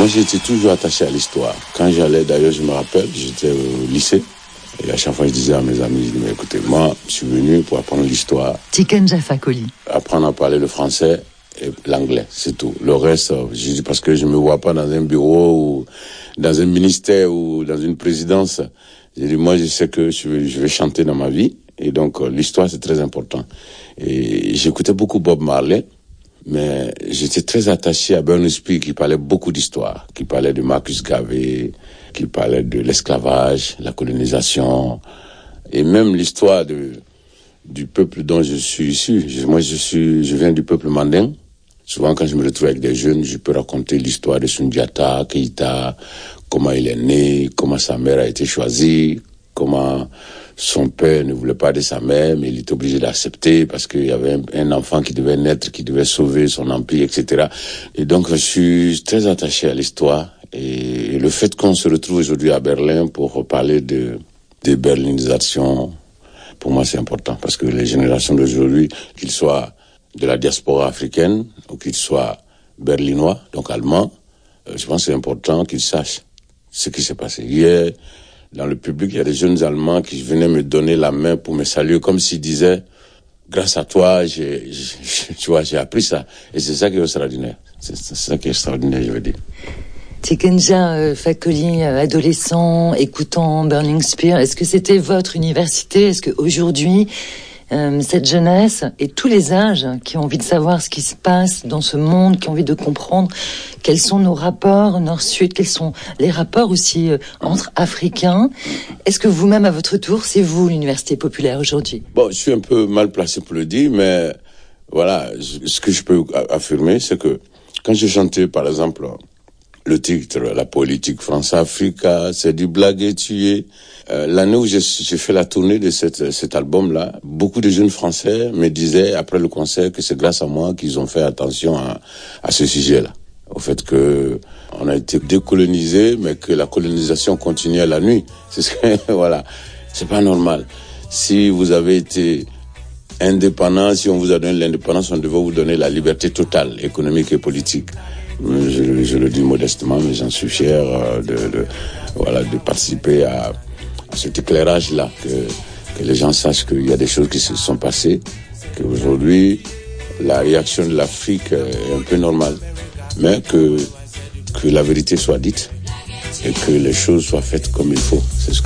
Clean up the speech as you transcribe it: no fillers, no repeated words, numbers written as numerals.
Moi, j'étais toujours attaché à l'histoire. Quand j'allais, d'ailleurs, je me rappelle, j'étais au lycée. Et à chaque fois, je disais à mes amis, je dis, mais écoutez, moi, je suis venu pour apprendre l'histoire. Tiken Jah Fakoly. Apprendre à parler le français et l'anglais, c'est tout. Le reste, je dis parce que je me vois pas dans un bureau ou dans un ministère ou dans une présidence. J'ai dit, moi, je sais que je vais chanter dans ma vie. Et donc, l'histoire, c'est très important. Et j'écoutais beaucoup Bob Marley. Mais j'étais très attaché à Berners-Lee qui parlait beaucoup d'histoire, qui parlait de Marcus Garvey, qui parlait de l'esclavage, la colonisation, et même l'histoire du peuple dont je suis issu. Je viens du peuple manding. Souvent, quand je me retrouve avec des jeunes, je peux raconter l'histoire de Sundiata Keita, comment il est né, comment sa mère a été choisie, comment son père ne voulait pas de sa mère, mais il était obligé d'accepter parce qu'il y avait un enfant qui devait naître, qui devait sauver son empire, etc. Et donc, je suis très attaché à l'histoire. Et le fait qu'on se retrouve aujourd'hui à Berlin pour parler de berlinisation, pour moi, c'est important. Parce que les générations d'aujourd'hui, qu'ils soient de la diaspora africaine ou qu'ils soient berlinois, donc allemands, je pense que c'est important qu'ils sachent ce qui s'est passé hier. Dans le public, il y a des jeunes Allemands qui venaient me donner la main pour me saluer, comme s'ils disaient, grâce à toi, tu vois, j'ai appris ça. Et c'est ça qui est extraordinaire. C'est ça qui est extraordinaire, je veux dire. Tiken Jah Fakoly, adolescent, écoutant Burning Spear, est-ce que c'était votre université? Est-ce qu'aujourd'hui, cette jeunesse et tous les âges qui ont envie de savoir ce qui se passe dans ce monde, qui ont envie de comprendre quels sont nos rapports nord-sud, quels sont les rapports aussi entre Africains. Est-ce que vous-même, à votre tour, c'est vous l'université populaire aujourd'hui? Bon, je suis un peu mal placé pour le dire, mais voilà, ce que je peux affirmer, c'est que quand je chantais, par exemple, le titre, la politique France-Africa, c'est du blague et tuer. L'année où j'ai fait la tournée de cet album-là, beaucoup de jeunes Français me disaient, après le concert, que c'est grâce à moi qu'ils ont fait attention à ce sujet-là. Au fait que on a été décolonisé, mais que la colonisation continue à la nuit. C'est ce que, voilà. C'est pas normal. Si vous avez été indépendant, si on vous a donné l'indépendance, on devait vous donner la liberté totale, économique et politique. Je le dis modestement, mais j'en suis fier de participer à cet éclairage-là, que les gens sachent qu'il y a des choses qui se sont passées, qu'aujourd'hui, la réaction de l'Afrique est un peu normale, mais que la vérité soit dite et que les choses soient faites comme il faut. C'est ce